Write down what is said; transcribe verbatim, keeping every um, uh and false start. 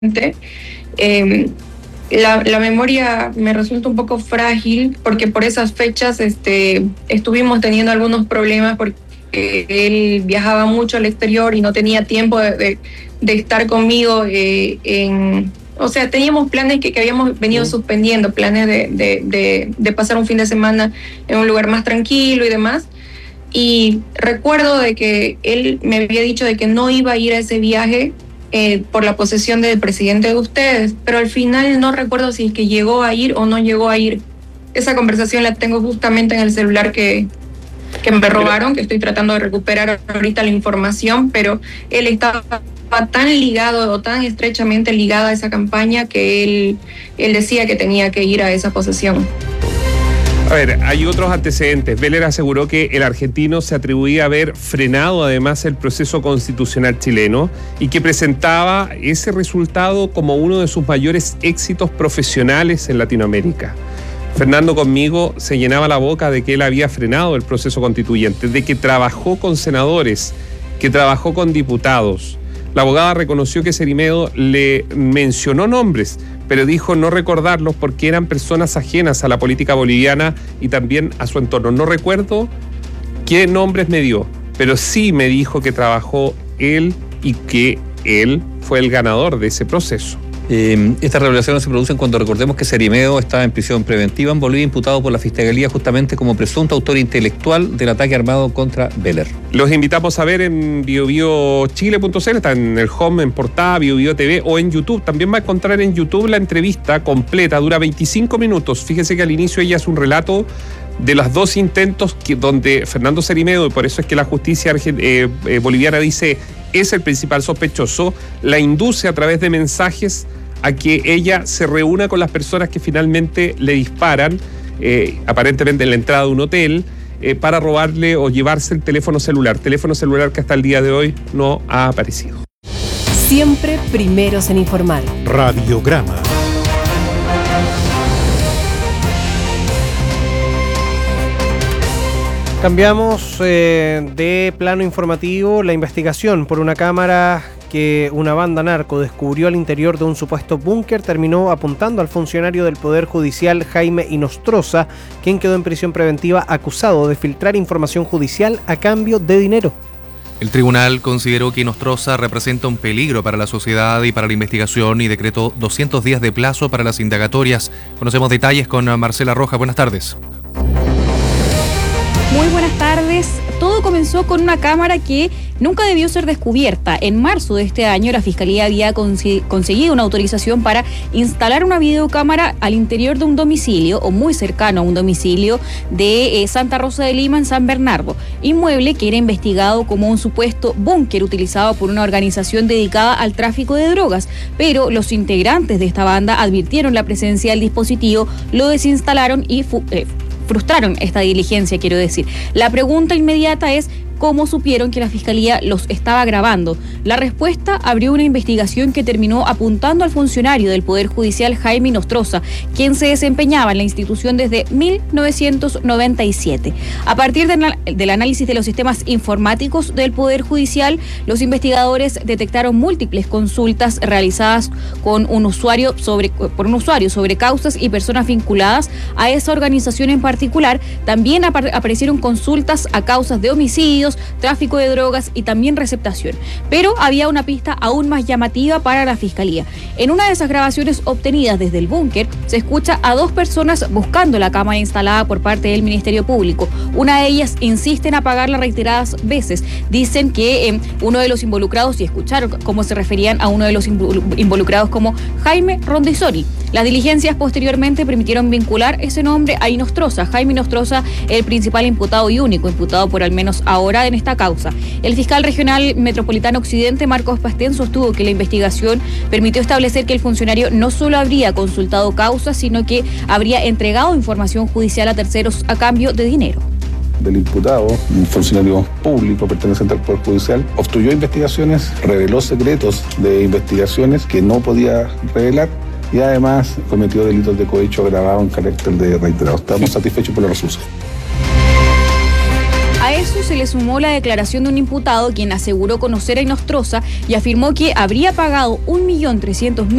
Eh, la, la memoria me resulta un poco frágil porque por esas fechas este, estuvimos teniendo algunos problemas porque él viajaba mucho al exterior y no tenía tiempo de, de, de estar conmigo eh, en... O sea, teníamos planes que, que habíamos venido suspendiendo, planes de, de, de, de pasar un fin de semana en un lugar más tranquilo y demás. Y recuerdo de que él me había dicho de que no iba a ir a ese viaje eh, por la posesión del presidente de ustedes, pero al final no recuerdo si es que llegó a ir o no llegó a ir. Esa conversación la tengo justamente en el celular que, que me robaron, que estoy tratando de recuperar ahorita la información, pero él estaba tan ligado o tan estrechamente ligado a esa campaña que él, él decía que tenía que ir a esa posesión. A ver, hay otros antecedentes. Vélez aseguró que el argentino se atribuía a haber frenado además el proceso constitucional chileno y que presentaba ese resultado como uno de sus mayores éxitos profesionales en Latinoamérica. Fernando conmigo se llenaba la boca de que él había frenado el proceso constituyente, de que trabajó con senadores, que trabajó con diputados. La abogada reconoció que Cerimedo le mencionó nombres, pero dijo no recordarlos porque eran personas ajenas a la política boliviana y también a su entorno. No recuerdo qué nombres me dio, pero sí me dijo que trabajó él y que él fue el ganador de ese proceso. Eh, estas revelaciones se producen cuando recordemos que Cerimedo estaba en prisión preventiva en Bolivia, imputado por la Fiscalía justamente como presunto autor intelectual del ataque armado contra Vélez. Los invitamos a ver en bio bio chile punto c l, está en el home, en portada, BioBio T V o en YouTube. También va a encontrar en YouTube la entrevista completa, dura veinticinco minutos. Fíjese que al inicio ella hace un relato de los dos intentos que, donde Fernando Cerimedo, y por eso es que la justicia eh, eh, boliviana dice es el principal sospechoso, la induce a través de mensajes a que ella se reúna con las personas que finalmente le disparan, eh, aparentemente en la entrada de un hotel, eh, para robarle o llevarse el teléfono celular. Teléfono celular que hasta el día de hoy no ha aparecido. Siempre primeros en informar. Radiograma. Cambiamos eh, de plano informativo. La investigación por una cámara que una banda narco descubrió al interior de un supuesto búnker terminó apuntando al funcionario del Poder Judicial Jaime Inostroza, quien quedó en prisión preventiva acusado de filtrar información judicial a cambio de dinero. El tribunal consideró que Inostroza representa un peligro para la sociedad y para la investigación y decretó doscientos días de plazo para las indagatorias. Conocemos detalles con Marcela Rojas. Buenas tardes. Muy buenas tardes. Todo comenzó con una cámara que nunca debió ser descubierta. En marzo de este año, la Fiscalía había cons- conseguido una autorización para instalar una videocámara al interior de un domicilio o muy cercano a un domicilio de eh, Santa Rosa de Lima, en San Bernardo, inmueble que era investigado como un supuesto búnker utilizado por una organización dedicada al tráfico de drogas. Pero los integrantes de esta banda advirtieron la presencia del dispositivo, lo desinstalaron y fu- eh, frustraron esta diligencia, quiero decir. La pregunta inmediata es: ¿cómo supieron que la Fiscalía los estaba grabando? La respuesta abrió una investigación que terminó apuntando al funcionario del Poder Judicial Jaime Inostroza, quien se desempeñaba en la institución desde mil novecientos noventa y siete. A partir de, del análisis de los sistemas informáticos del Poder Judicial, los investigadores detectaron múltiples consultas realizadas con un usuario sobre, por un usuario sobre causas y personas vinculadas a esa organización en particular. También ap- aparecieron consultas a causas de homicidios, tráfico de drogas y también receptación. Pero había una pista aún más llamativa para la Fiscalía. En una de esas grabaciones obtenidas desde el búnker, se escucha a dos personas buscando la cámara instalada por parte del Ministerio Público. Una de ellas insiste en apagarla reiteradas veces. Dicen que eh, uno de los involucrados, y escucharon cómo se referían a uno de los involucrados como Jaime Rondizoni. Las diligencias posteriormente permitieron vincular ese nombre a Inostroza. Jaime Inostroza, el principal imputado y único imputado por al menos ahora en esta causa. El fiscal regional metropolitano Occidente, Marcos Pastén, sostuvo que la investigación permitió establecer que el funcionario no solo habría consultado causas, sino que habría entregado información judicial a terceros a cambio de dinero. Del imputado, un funcionario público perteneciente al Poder Judicial, obstruyó investigaciones, reveló secretos de investigaciones que no podía revelar y además cometió delitos de cohecho agravado en carácter de reiterado. Estamos satisfechos por los resultados. A A eso se le sumó la declaración de un imputado quien aseguró conocer a Inostroza y afirmó que habría pagado un millón trescientos mil